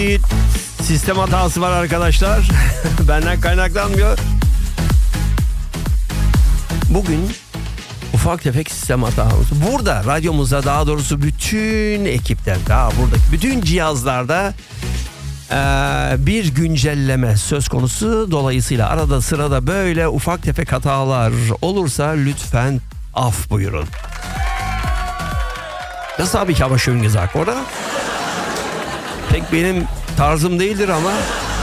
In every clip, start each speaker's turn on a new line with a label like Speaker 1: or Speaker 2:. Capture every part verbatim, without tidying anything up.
Speaker 1: Sistem hatası var arkadaşlar. Benden kaynaklanmıyor. Bugün ufak tefek sistem hatamız. Burada radyomuzda, daha doğrusu bütün ekipten, daha buradaki bütün cihazlarda ee, bir güncelleme söz konusu. Dolayısıyla arada sırada böyle ufak tefek hatalar olursa lütfen af buyurun. Das habe ich aber schön gesagt, oder? Pek benim tarzım değildir ama.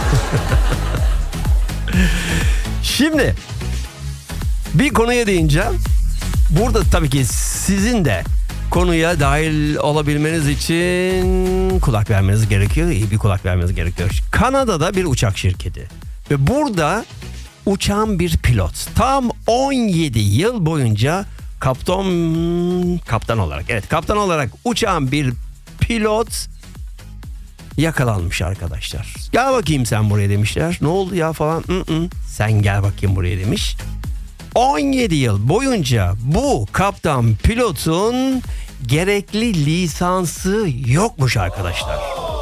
Speaker 1: Şimdi bir konuya değineceğim. Burada tabii ki sizin de konuya dahil olabilmeniz için kulak vermeniz gerekiyor. İyi bir kulak vermeniz gerekiyor. Kanada'da bir uçak şirketi ve burada uçan bir pilot tam on yedi yıl boyunca kaptan kaptan olarak evet kaptan olarak uçan bir pilot yakalanmış arkadaşlar. Gel bakayım sen buraya demişler. Ne oldu ya falan. Mm-mm. Sen gel bakayım buraya demiş. on yedi yıl boyunca bu kaptan pilotun gerekli lisansı yokmuş arkadaşlar.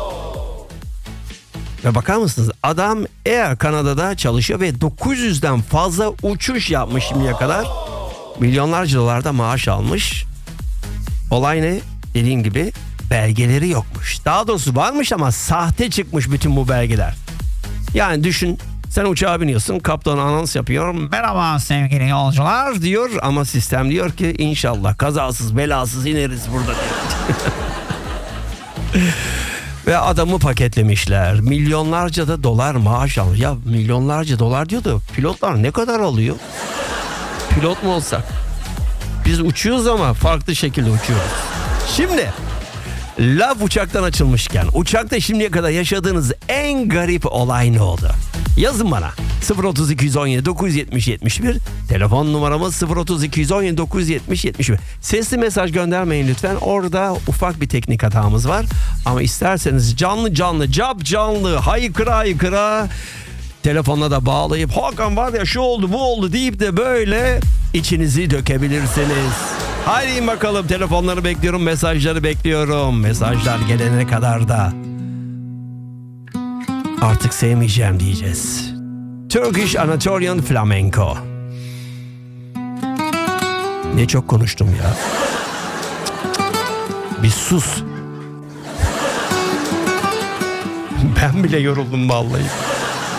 Speaker 1: Ve bakar mısınız, adam Air Canada'da çalışıyor ve dokuz yüzden fazla uçuş yapmış şimdiye kadar. Milyonlarca dolarda maaş almış. Olay ne? Dediğim gibi belgeleri yokmuş. Daha doğrusu varmış ama sahte çıkmış bütün bu belgeler. Yani düşün, sen uçağa biniyorsun, kaptan anons yapıyor. Merhaba sevgili yolcular diyor ama sistem diyor ki inşallah kazasız belasız ineriz burada diyor. Ve adamı paketlemişler. Milyonlarca da dolar maaş alıyor. Ya milyonlarca dolar diyor da pilotlar ne kadar alıyor? Pilot mu olsak? Biz uçuyoruz ama farklı şekilde uçuyoruz. Şimdi laf uçaktan açılmışken, uçakta şimdiye kadar yaşadığınız en garip olay ne oldu? Yazın bana. sıfır otuz iki yüz on yedi dokuz yüz yetmiş yetmiş bir telefon numaramız sıfır otuz iki yüz on yedi dokuz yüz yetmiş yetmiş bir. Sesli mesaj göndermeyin lütfen. Orada ufak bir teknik hatamız var. Ama isterseniz canlı canlı, cap canlı, haykıra haykıra telefonla da bağlayıp Hakan var ya şu oldu bu oldu deyip de böyle içinizi dökebilirsiniz. Haydi bakalım, telefonları bekliyorum, mesajları bekliyorum. Mesajlar gelene kadar da artık sevmeyeceğim diyeceğiz. Turkish Anatolian Flamenco. Ne çok konuştum ya. Bir sus. Ben bile yoruldum vallahi.